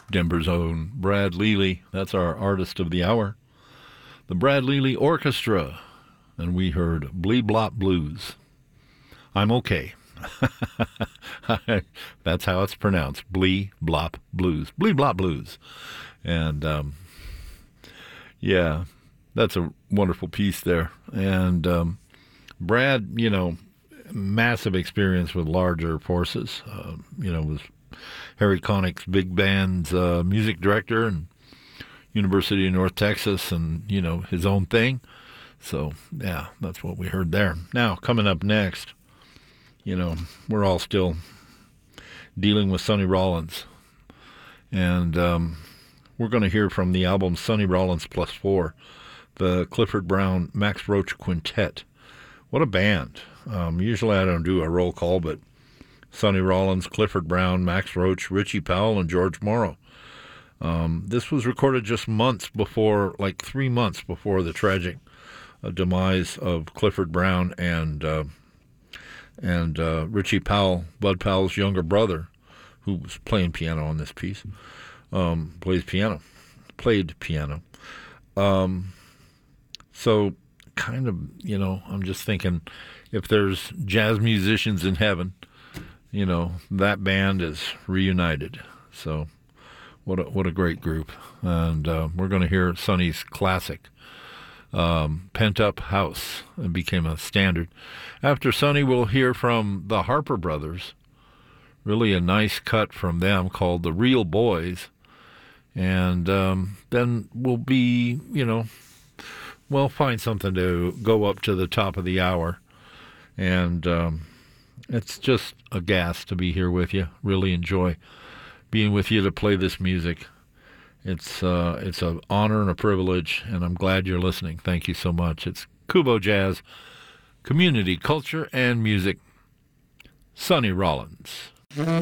Denver's own Brad Lely. That's our artist of the hour. The Brad Lely Orchestra. And we heard Blee Blop Blues. I'm okay. That's how it's pronounced. Blee Blop Blues. Blee Blop Blues. And yeah, that's a wonderful piece there. And Brad, massive experience with larger forces. Was Harry Connick's big band's music director and University of North Texas, and his own thing. So yeah, that's what we heard there. Now coming up next, we're all still dealing with Sonny Rollins, and we're going to hear from the album Sonny Rollins Plus Four, the Clifford Brown Max Roach Quintet. What a band! Usually I don't do a roll call, but Sonny Rollins, Clifford Brown, Max Roach, Richie Powell, and George Morrow. This was recorded just 3 months before the tragic demise of Clifford Brown and Richie Powell, Bud Powell's younger brother, who was playing piano on this piece. Played piano. So kind of, I'm just thinking, if there's jazz musicians in heaven, that band is reunited. So what a great group. And we're going to hear Sonny's classic, Pent Up House. It became a standard. After Sonny, we'll hear from the Harper Brothers, really a nice cut from them called The Real Boys. And then we'll be, we'll find something to go up to the top of the hour. And it's just a gas to be here with you. Really enjoy being with you to play this music. It's an honor and a privilege, and I'm glad you're listening. Thank you so much. It's Kubo Jazz, community, culture, and music. Sonny Rollins.